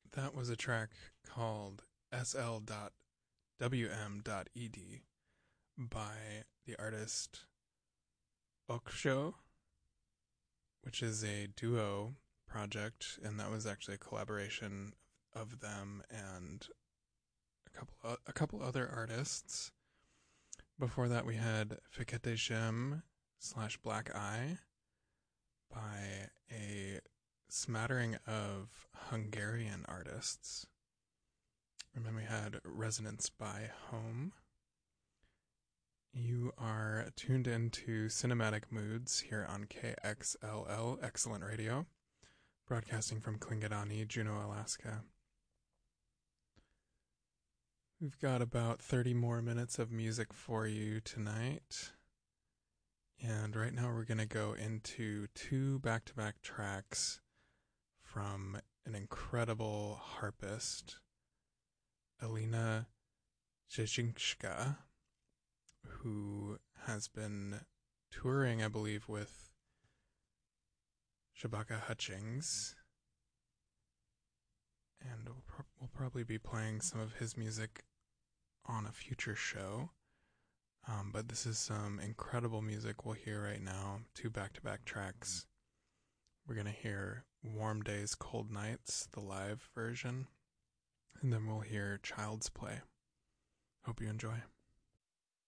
That was a track called SL.WM.ED by the artist Oksho, which is a duo project, and that was actually a collaboration of them and a couple other artists. Before that, we had Fikete Shem / Black Eye by a smattering of Hungarian artists. And then we had Resonance by Home. You are tuned into Cinematic Moods here on KXLL, Excellent Radio, broadcasting from Klingadani, Juneau, Alaska. We've got about 30 more minutes of music for you tonight. And right now we're going to go into two back-to-back tracks from an incredible harpist, Alina Jezhinska, who has been touring, I believe, with Shabaka Hutchings. And we'll probably be playing some of his music on a future show. But this is some incredible music we'll hear right now. Two back-to-back tracks. We're going to hear Warm Days, Cold Nights, the live version. And then we'll hear Child's Play. Hope you enjoy.